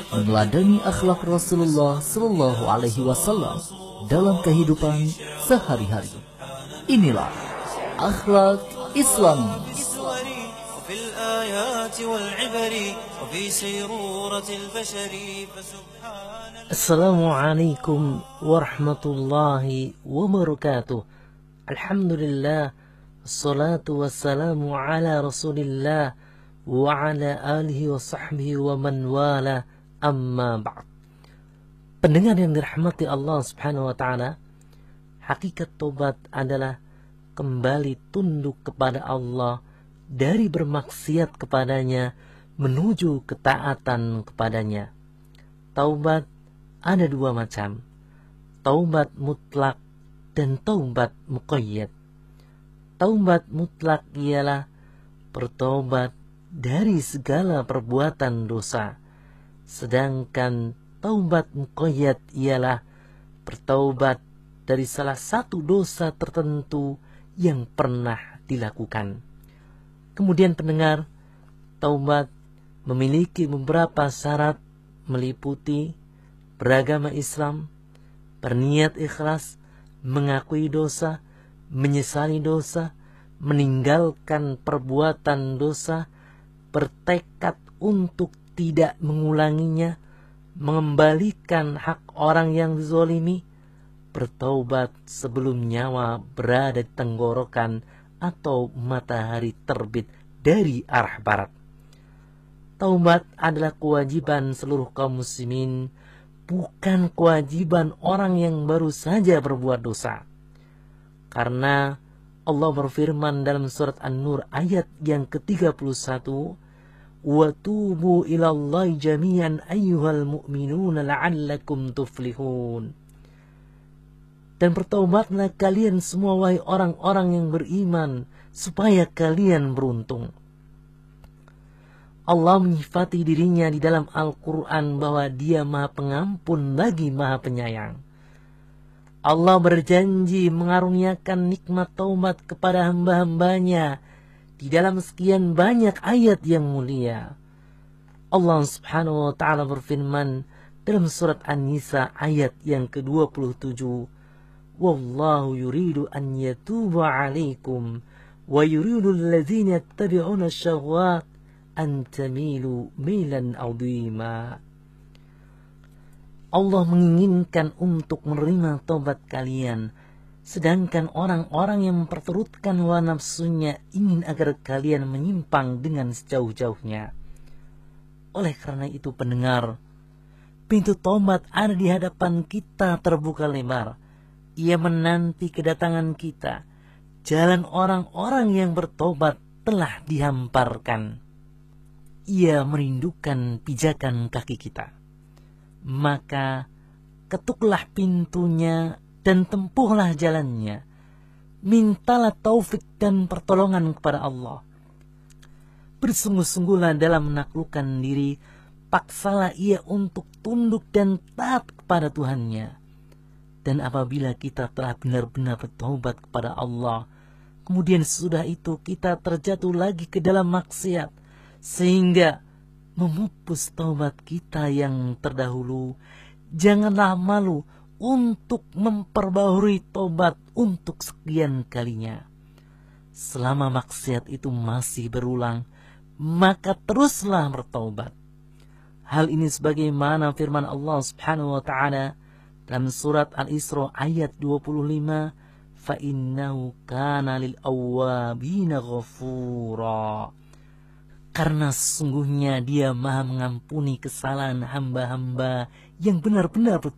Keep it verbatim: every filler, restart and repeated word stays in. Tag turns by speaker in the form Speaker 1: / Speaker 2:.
Speaker 1: meneladani akhlak Rasulullah Shallallahu Alaihi Wasallam dalam kehidupan sehari-hari. Inilah akhlak Islami.
Speaker 2: Assalamualaikum warahmatullahi wabarakatuh. Alhamdulillah, assalatu wassalamu ala rasulillah wa ala alihi wa sahbihi wa man wala, amma ba'd. Pendengar yang dirahmati Allah subhanahu wa ta'ala, hakikat tobat adalah kembali tunduk kepada Allah dari bermaksiat kepadanya menuju ketaatan kepadanya. Taubat ada dua macam, taubat mutlak dan taubat muqayyad. Taubat mutlak ialah bertobat dari segala perbuatan dosa, sedangkan taubat muqayyad ialah bertaubat dari salah satu dosa tertentu yang pernah dilakukan. Kemudian pendengar, taubat memiliki beberapa syarat, meliputi beragama Islam, berniat ikhlas, mengakui dosa, menyesali dosa, meninggalkan perbuatan dosa, bertekad untuk tidak mengulanginya, mengembalikan hak orang yang dizalimi, bertaubat sebelum nyawa berada di tenggorokan atau matahari terbit dari arah barat. Taubat adalah kewajiban seluruh kaum muslimin, bukan kewajiban orang yang baru saja berbuat dosa. Karena Allah berfirman dalam surat An-Nur ayat yang ke tiga puluh satu, "Wa tubu ilallahi jami'an ayyuhal mu'minuna la'allakum tuflihun." Dan bertaubatlah kalian semua wahai orang-orang yang beriman, supaya kalian beruntung. Allah menyifati dirinya di dalam Al-Quran bahwa Dia Maha Pengampun lagi Maha Penyayang. Allah berjanji mengaruniakan nikmat taubat kepada hamba-hambanya di dalam sekian banyak ayat yang mulia. Allah subhanahu wa ta'ala berfirman dalam surat An-Nisa ayat yang ke dua puluh tujuh, "Wallahu yuridu an yatuba alaikum wa yuridu alladhina yattabi'una syahwat antamilu milan azima." Allah menginginkan untuk menerima taubat kalian, sedangkan orang-orang yang memperturutkan hawa nafsunya ingin agar kalian menyimpang dengan sejauh-jauhnya. Oleh karena itu pendengar, pintu taubat ada di hadapan kita terbuka lebar. Ia menanti kedatangan kita. Jalan orang-orang yang bertobat telah dihamparkan. Ia merindukan pijakan kaki kita. Maka ketuklah pintunya dan tempuhlah jalannya. Mintalah taufik dan pertolongan kepada Allah. Bersungguh-sungguhlah dalam menaklukkan diri. Paksalah ia untuk tunduk dan taat kepada Tuhannya. Dan apabila kita telah benar-benar bertaubat kepada Allah, kemudian sesudah itu kita terjatuh lagi ke dalam maksiat, sehingga memupus taubat kita yang terdahulu, janganlah malu untuk memperbaharui taubat untuk sekian kalinya. Selama maksiat itu masih berulang, maka teruslah bertaubat. Hal ini sebagaimana firman Allah subhanahu wa ta'ala dalam surat Al-Isra ayat dua puluh lima, "Fa innahu kana lil awwabina ghafura." Karena sesungguhnya Dia Maha mengampuni kesalahan hamba-hamba yang benar-benar